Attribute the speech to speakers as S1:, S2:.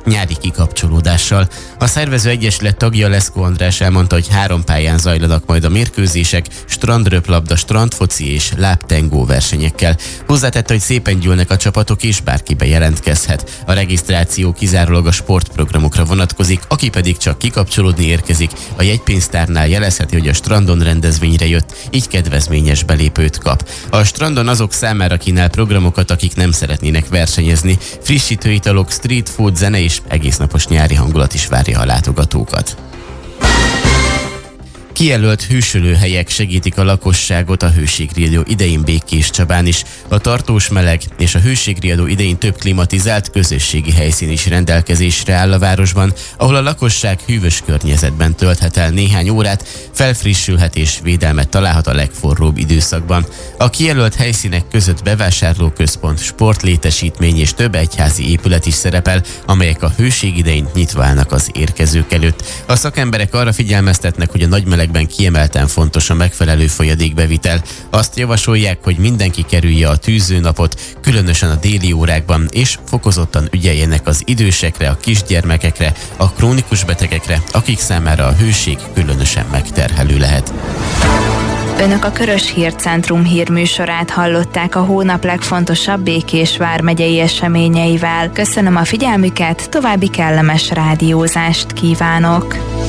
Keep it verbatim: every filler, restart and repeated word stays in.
S1: nyári kikapcsolódással. A szervező egyesület tagja Leszko András elmondta, hogy három pályán zajlanak majd a mérkőzések, strandröplabda, strandfoci és lábtengó versenyekkel. Hozzátette, hogy szépen gyűlnek a csapatok és bárki bejelentkezhet. A regisztráció kizárólag a sportprogramokra vonatkozik, aki pedig csak kikapcsolódni érkezik, a jegypénztárnál jelezheti, hogy a strandon rendezvényre jött, így kedvezményes belépőt kap. A strandon azok számára kínál programokat, akik nem szeretnének versenyezni. Frissítő italok, street food, zene és egésznapos nyári hangulat is várja a látogatókat. Kijelölt hősölőhelyek segítik a lakosságot a hőségriadó idején Békés Csabán is. A tartós meleg és a hőségriadó idején több klimatizált közösségi helyszín is rendelkezésre áll a városban, ahol a lakosság hűvös környezetben tölthet el néhány órát, felfrissülhet és védelmet találhat a legforróbb időszakban. A kijelölt helyszínek között bevásárlóközpont, sportlétesítmény és több egyházi épület is szerepel, amelyek a hőség idején nyitva állnak az érkezők előtt. A szakemberek arra figyelmeztetnek, hogy a nagy melegben kiemelten fontos a megfelelő folyadékbevitel. Azt javasolják, hogy mindenki kerülje a tűzőnapot, különösen a déli órákban, és fokozottan ügyeljenek az idősekre, a kisgyermekekre, a krónikus betegekre, akik számára a hőség különösen megterhelő lehet.
S2: Önök a Körös Hírcentrum hírműsorát hallották a hónap legfontosabb Békés vármegyei eseményeivel. Köszönöm a figyelmüket, további kellemes rádiózást kívánok!